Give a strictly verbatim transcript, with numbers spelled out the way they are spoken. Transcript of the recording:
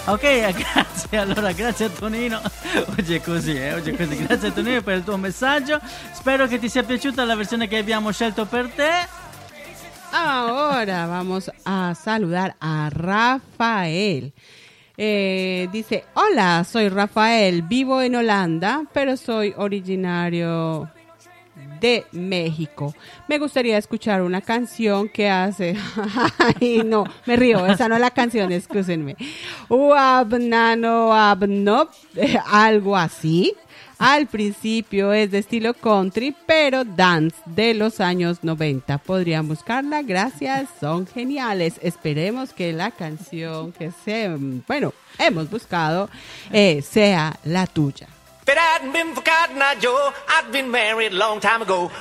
Ok, grazie, allora grazie a Tonino. Oggi è così, eh? Oggi è così. Grazie a Tonino per il tuo messaggio. Spero che ti sia piaciuta la versione che abbiamo scelto per te. Ahora vamos a saludar a Rafael. Eh, dice, hola, soy Rafael, vivo en Holanda, pero soy originario de México. Me gustaría escuchar una canción que hace... Ay, no, me río, esa no es la canción, excúsenme. Uabnano abno, eh, algo así. Al principio es de estilo country, pero dance de los años noventa. Podrían buscarla, gracias, son geniales. Esperemos que la canción que se, bueno, hemos buscado eh, sea la tuya. If it hadn't been for Cotton Eye Joe, I'd been married a long time ago.